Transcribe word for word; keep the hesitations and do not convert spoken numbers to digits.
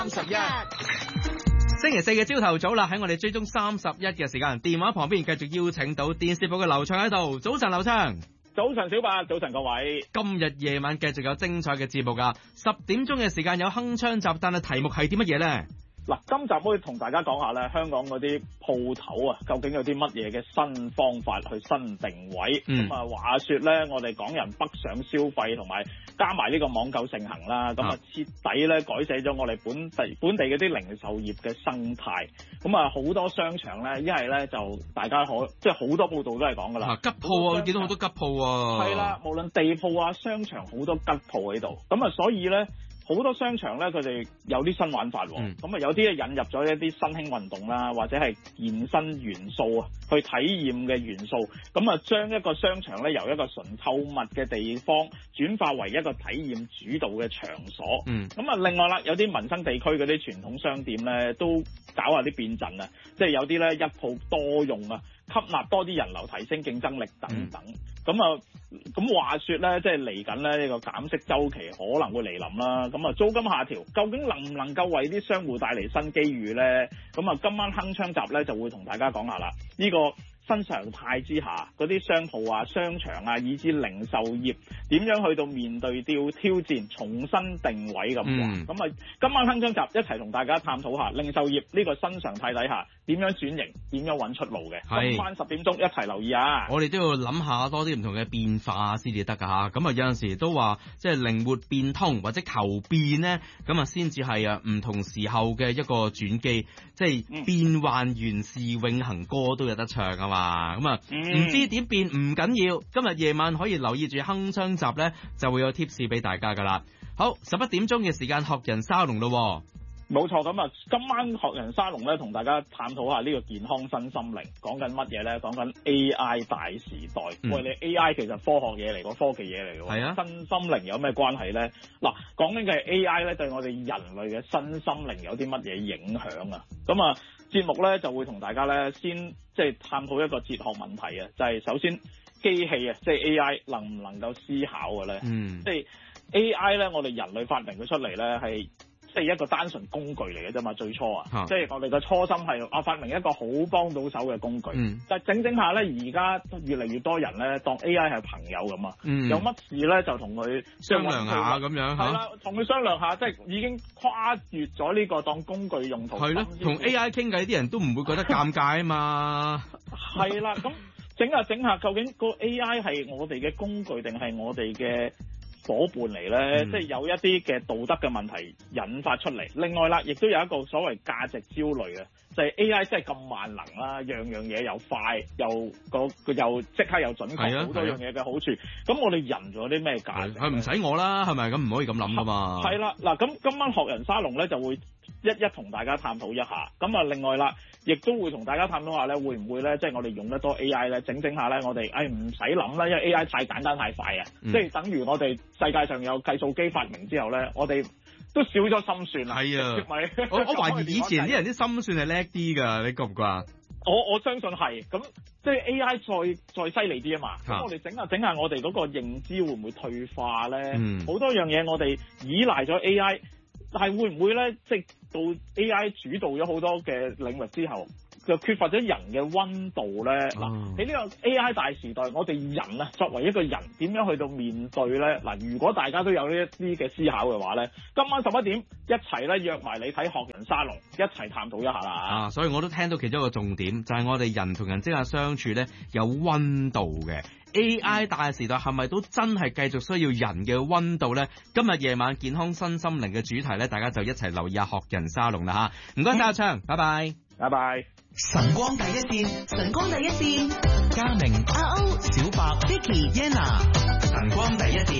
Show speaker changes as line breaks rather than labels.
三十一。
星期四嘅朝頭早啦，喺我哋追蹤三十一嘅時間，電話旁邊繼續邀請到電視部嘅劉暢喺度。早晨，劉暢。
早晨，小白。早晨，各位。
今日夜晚繼續有精彩嘅節目噶，十點鐘嘅時間有鏗鏘集，但係題目係啲乜嘢呢？
嗱，今集可以同大家講下咧，香港嗰啲鋪頭啊，究竟有啲乜嘢嘅新方法去新定位？咁啊、嗯，話說咧，我哋港人北上消費，同埋加埋呢個網購盛行啦，咁啊徹底咧改寫咗我哋本地本地嗰啲零售業嘅生態。咁啊，好多商場咧，一係咧就大家可即係好多報道都係講噶啦，
吉鋪啊，見到好多吉鋪啊，係
啦，無論地鋪啊、商場好多吉鋪喺度。咁啊，所以咧。好多商場咧，佢哋有啲新玩法喎。咁啊、嗯，有啲係引入咗一啲新興運動啦，或者係健身元素啊，去體驗嘅元素。咁啊，將一個商場咧由一個純購物嘅地方轉化為一個體驗主導嘅場所。嗯。咁啊，另外啦，有啲民生地區嗰啲傳統商店咧，都搞下啲變陣啊，即係有啲咧一鋪多用啊，吸納多啲人流，提升競爭力等等。咁啊、嗯，咁話說咧，即係嚟緊咧呢個減息週期可能會嚟臨啦。咁啊，租金下調，究竟能唔能夠為啲商戶帶嚟新機遇咧？咁啊，今晚鏗鏘集咧就會同大家講下啦。呢、這個新常態之下，嗰啲商鋪啊、商場啊，以至零售業點樣去到面對挑挑戰，重新定位咁話。咁啊、嗯，今晚鏗鏘集一齊同大家探討下零售業呢個新常態底下點樣轉型，點樣揾出路嘅。今晚十點鐘一齊留意啊！
我哋都要諗下多啲唔同嘅變化先至得噶吓。咁啊，有陣時都話即係靈活變通或者求變呢，咁啊先至係啊唔同時候嘅一個轉機，即係變幻原是永恆歌都有得唱啊嘛。咁啊，唔、嗯、知點變唔緊要，今日夜晚可以留意住鏗鏘集呢，就會有 tips 俾大家噶啦。好，十一點鐘嘅時間學人沙龍咯。
冇錯，咁啊，今晚學人沙龍咧，同大家探討下呢個健康身心靈，講緊乜嘢咧？講緊 A I 大時代。喂、嗯，你 A I 其實科學嘢嚟，個科技嘢嚟嘅。係啊。身心靈有咩關係咧？嗱，講緊嘅係 A I 咧，對我哋人類嘅身心靈有啲乜嘢影響啊？咁啊，節目咧就會同大家咧先即係探討一個哲學問題啊，就係、是、首先機器啊，即係 A I 能唔能夠思考嘅咧？嗯。即係 A I 咧，我哋人類發明佢出嚟咧係。即係一個單純工具嚟嘅啫嘛，最初啊，即係我哋嘅初心係啊發明一個好幫到手嘅工具。嗯、但係整整下咧，而家越嚟越多人咧當 A I 係朋友咁啊，嗯、有乜事咧就同佢
商量下咁樣嚇。係啦，
同佢商量下，即係已經跨越咗呢個當工具用途。係咯，
同 A I 傾偈啲人都唔會覺得尷尬啊嘛。
係啦，咁整下整下，究竟個 A I 係我哋嘅工具定係我哋嘅伙伴嚟咧，嗯、即係有一啲嘅道德嘅問題引發出嚟。另外啦，亦都有一個所謂價值焦慮嘅，就係、是、A I 真係咁萬能啦，樣樣嘢又快，又個又即刻又準確，好、啊、多樣嘢嘅好處。咁、啊、我哋人仲有啲咩價值？
佢唔使我啦，係咪？咁唔可以咁諗噶嘛。
係啦，嗱，咁今晚學人沙龍咧就會一一同大家探討一下。咁啊，另外啦，亦都會同大家探討下咧，會唔會咧，即係我哋用得多 A I 咧，整整下咧，我哋誒唔使諗啦，因為 A I 太簡單太快啊，嗯、即係等於我哋世界上有計數機發明之後咧，我哋都少咗心算啦。係啊，
我我懷疑以前啲人啲心算係叻啲㗎，你覺唔覺啊？
我我相信係，咁即係 A I 再再犀利啲啊嘛。咁、啊、我哋整下整下，我哋嗰個認知會唔會退化咧？好、嗯、多樣嘢我哋依賴咗 A I。但係會唔會咧？即係到 A I 主導咗好多嘅領域之後，就缺乏咗人嘅溫度咧。嗱，喺呢個 A I 大時代，我哋人啊，作為一個人，點樣去到面對咧？嗱，如果大家都有呢一啲嘅思考嘅話咧，今晚十一點一齊咧約埋你睇學人沙龍，一齊探討一下啦。
啊，所以我都聽到其中一個重點，就係、是、我哋人同人之間相處咧有溫度嘅。A I 大時代係咪都真係繼續需要人嘅溫度呢？今日夜晚健康身心靈嘅主題呢，大家就一齊留意下學人沙龍啦吓。唔該晒阿暢，拜拜，
拜拜。
晨光第一線，晨光第一線，嘉明、阿歐、小白、Vicky、Yenna，晨光第一線。